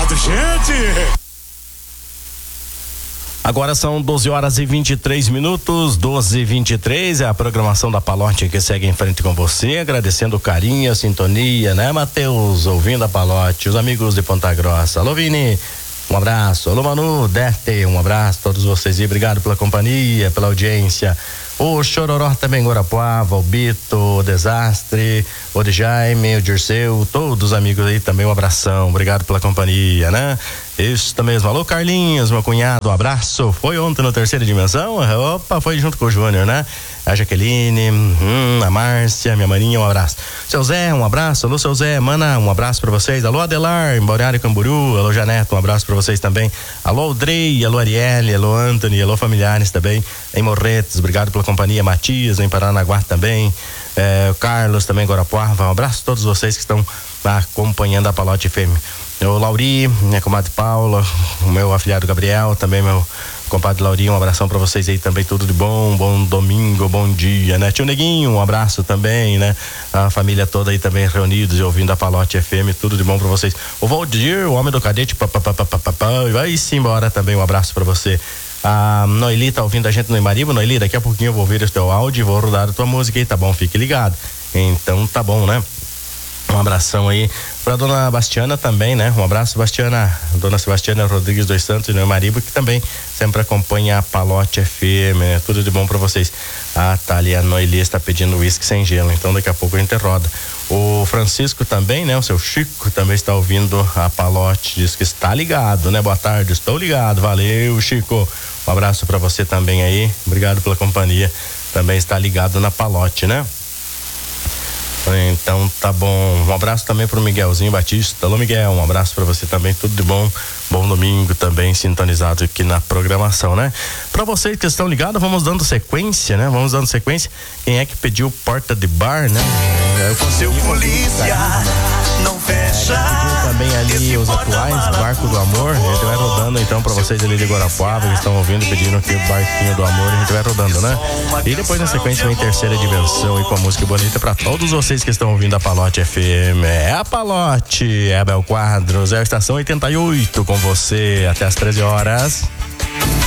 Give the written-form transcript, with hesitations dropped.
obrigado, gente. Agora são 12h23, 12h23, é a programação da Palote que segue em frente com você, agradecendo o carinho, a sintonia, né, Matheus, ouvindo a Palote, os amigos de Ponta Grossa. Alô, Vini, um abraço. Alô, Manu, Dete, um abraço a todos vocês e obrigado pela companhia, pela audiência. O Chororó também, Guarapuava, o Bito, o Desastre, o de Jaime, o Dirceu, todos os amigos aí também, um abração, obrigado pela companhia, né? Isso mesmo. Alô, Carlinhos, meu cunhado, um abraço. Foi ontem no Terceira Dimensão? Opa, foi junto com o Júnior, né? A Jaqueline, a Márcia, minha maninha, um abraço. Seu Zé, um abraço. Alô, seu Zé, mana, um abraço pra vocês. Alô, Adelar, em Balneário Camboriú. Alô, Janeta, um abraço pra vocês também. Alô, Audrey, alô, Arielle, alô, Anthony, alô, familiares também. Em Morretes, obrigado pela companhia. Matias, em Paranaguá também. O Carlos também, Guarapuava. Um abraço a todos vocês que estão acompanhando a Palote FM. O Lauri, minha comadre Paula, o meu afilhado Gabriel, também meu compadre Lauri, um abração pra vocês aí também, tudo de bom domingo, bom dia, né? Tio Neguinho, um abraço também, né? A família toda aí também reunidos e ouvindo a Palote FM, tudo de bom pra vocês. O Valdir, o homem do cadete, vai-se embora também, um abraço pra você. A Noeli tá ouvindo a gente no Imariba. Noeli, daqui a pouquinho eu vou ouvir o teu áudio e vou rodar a tua música aí, tá bom? Fique ligado. Então tá bom, né? Um abração aí pra dona Bastiana também, né? Um abraço, Bastiana, dona Sebastiana Rodrigues dos Santos, no Maribo, que também sempre acompanha a Palote FM, né? Tudo de bom pra vocês. A Thalia Noeli está pedindo uísque sem gelo, então daqui a pouco a gente roda. O Francisco também, né? O seu Chico também está ouvindo a Palote, diz que está ligado, né? Boa tarde, estou ligado, valeu, Chico. Um abraço pra você também aí, obrigado pela companhia, também está ligado na Palote, né? Então tá bom, um abraço também pro Miguelzinho Batista. Alô, Miguel, um abraço pra você também, tudo de bom, bom domingo também, sintonizado aqui na programação, né? Pra vocês que estão ligados, vamos dando sequência, né? Vamos dando sequência. Quem é que pediu porta de bar, né? Seu polícia, não fecha. Também ali os atuais, Barco do Amor, a gente vai rodando então pra vocês ali de Guarapuava que estão ouvindo, pedindo aqui o Barquinho do Amor, a gente vai rodando, né? E depois na sequência vem Terceira Dimensão e com a música bonita pra todos vocês que estão ouvindo a Palote FM. É a Palote, é Abel Quadros, é a Estação 88 com você até as 13 horas.